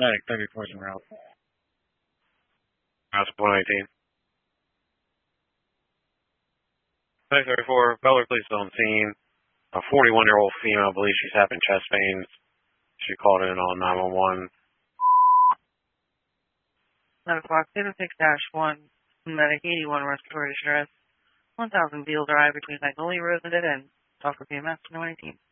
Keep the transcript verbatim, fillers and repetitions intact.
Medic, thirty-four is en route. That's one eighteen. Medic thirty-four, Butler police on scene. A forty-one-year-old female believes she's having chest pains. She called in on nine one one. nine o'clock, zero six dash one, Medic eighty-one, respiratory distress. one thousand Beale Drive between Magnolia Road and Dead End. Talk for P M S, no eighteen.